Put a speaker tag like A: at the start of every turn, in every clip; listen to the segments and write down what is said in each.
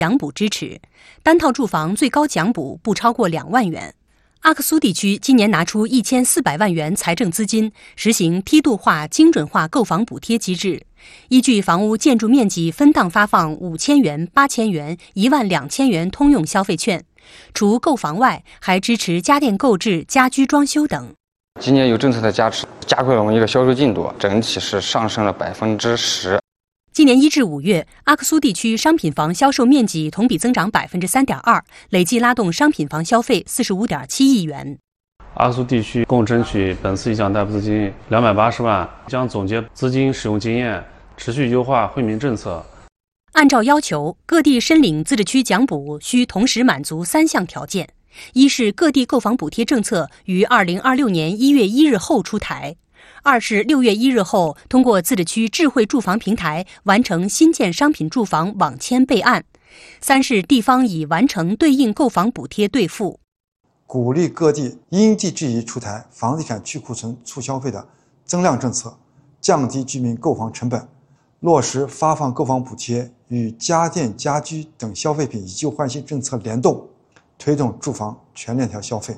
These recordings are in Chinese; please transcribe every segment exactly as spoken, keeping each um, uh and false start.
A: 奖补支持，单套住房最高奖补不超过两万元。阿克苏地区今年拿出一千四百万元财政资金，实行梯度化、精准化购房补贴机制，依据房屋建筑面积分档发放五千元、八千元、一万两千元通用消费券。除购房外，还支持家电购置、家居装修等。
B: 今年有政策的加持，加快了我们一个销售进度，整体是上升了百分之十。
A: 今年一至五月，阿克苏地区商品房销售面积同比增长百分之三点二，累计拉动商品房消费四十五点七亿元。
C: 阿克苏地区共争取本次意向贷补资金两百八十万，将总结资金使用经验，持续优化惠民政策。
A: 按照要求，各地申领自治区奖补需同时满足三项条件：一是各地购房补贴政策于二零二六年一月一日后出台；二是六月一日后通过自治区智慧住房平台完成新建商品住房网签备案；三是地方已完成对应购房补贴兑付。
D: 鼓励各地因地制宜出台房地产去库存促消费的增量政策，降低居民购房成本，落实发放购房补贴与家电、家居等消费品以旧换新政策联动，推动住房全链条消费。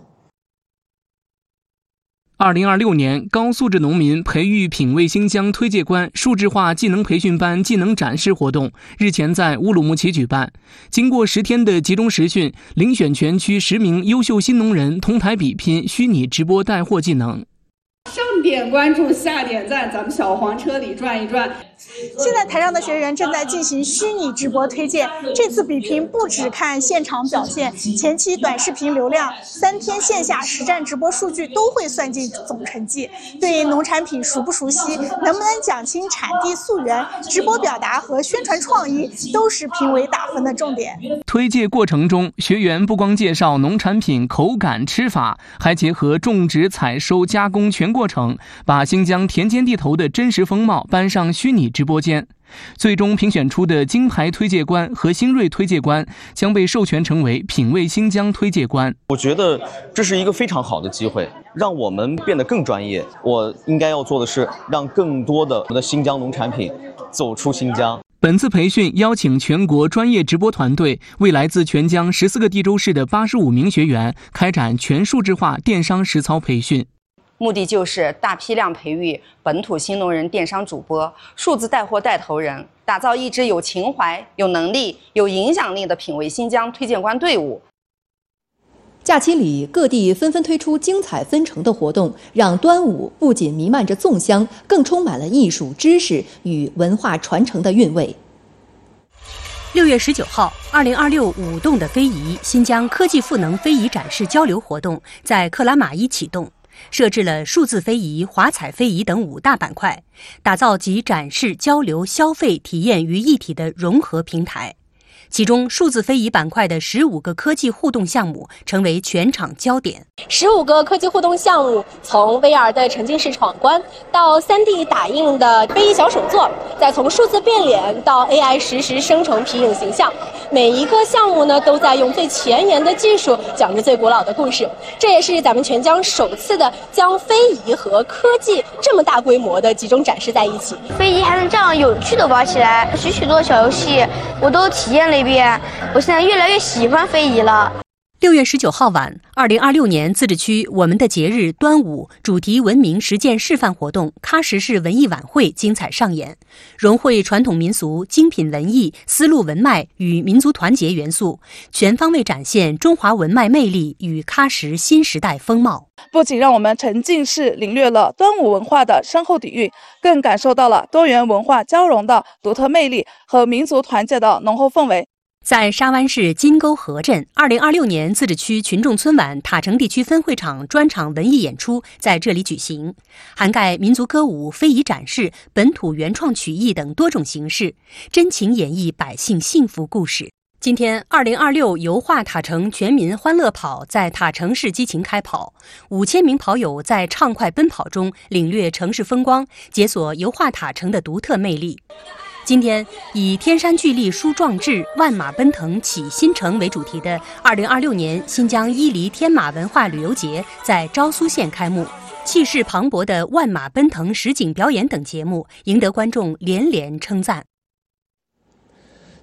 E: 二零二六年高素质农民培育品味新疆推介官数字化技能培训班技能展示活动日前在乌鲁木齐举办。经过十天的集中实训，遴选全区十名优秀新农人同台比拼虚拟直播带货技能。
F: 上点关注，下点赞，咱们小黄车里转一转。
G: 现在台上的学员正在进行虚拟直播推荐，这次比拼不只看现场表现，前期短视频流量、三天线下实战直播数据都会算进总成绩。对农产品熟不熟悉，能不能讲清产地溯源，直播表达和宣传创意，都是评委打分的重点。
E: 推介过程中，学员不光介绍农产品口感吃法，还结合种植、采收、加工全过程，把新疆田间地头的真实风貌搬上虚拟直播间。最终评选出的金牌推介官和新锐推介官将被授权成为品味新疆推介官。
H: 我觉得这是一个非常好的机会，让我们变得更专业。我应该要做的是让更多的我们的新疆农产品走出新疆。
E: 本次培训邀请全国专业直播团队，为来自全疆十四个地州市的八十五名学员开展全数字化电商实操培训。
I: 目的就是大批量培育本土新农人电商主播、数字带货带头人，打造一支有情怀、有能力、有影响力的品味新疆推荐官队伍。
J: 假期里，各地纷纷推出精彩纷呈的活动，让端午不仅弥漫着粽香，更充满了艺术、知识与文化传承的韵味。
A: 六月十九号，二零二六舞动的非遗新疆科技赋能非遗展示交流活动在克拉玛依启动。设置了数字非遗、华彩非遗等五大板块，打造集展示、交流、消费、体验于一体的融合平台。其中，数字非遗板块的十五个科技互动项目成为全场焦点。
K: 十五个科技互动项目，从 V R 的沉浸式闯关到 三 D 打印的非遗小手作，再从数字变脸到 A I 实时生成皮影形象，每一个项目呢都在用最前沿的技术讲着最古老的故事。这也是咱们全疆首次的将非遗和科技这么大规模的集中展示在一起。
L: 非遗还能这样有趣的玩起来，许许多小游戏我都体验了一遍，我现在越来越喜欢非遗了。
A: 六月十九号晚，二零二六年自治区我们的节日端午主题文明实践示范活动喀什市文艺晚会精彩上演，融汇传统民俗、精品文艺、丝路文脉与民族团结元素，全方位展现中华文脉魅力与喀什新时代风貌。
M: 不仅让我们沉浸式领略了端午文化的深厚底蕴，更感受到了多元文化交融的独特魅力和民族团结的浓厚氛围。
A: 在沙湾市金沟河镇，二零二六年自治区群众春晚塔城地区分会场专场文艺演出在这里举行，涵盖民族歌舞、非遗展示、本土原创曲艺等多种形式，真情演绎百姓幸福故事。今天，二零二六油画塔城全民欢乐跑在塔城市激情开跑，五千名跑友在畅快奔跑中领略城市风光，解锁油画塔城的独特魅力。今天以天山巨力书壮志，万马奔腾启新城为主题的二零二六年新疆伊犁天马文化旅游节在昭苏县开幕，气势磅礴的万马奔腾实景表演等节目赢得观众连连称赞。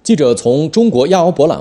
N: 记者从中国亚欧博览